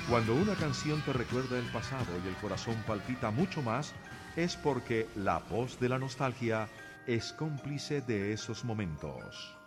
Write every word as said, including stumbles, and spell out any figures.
Cuando una canción te recuerda el pasado y el corazón palpita mucho más, es porque la voz de la nostalgia es cómplice de esos momentos.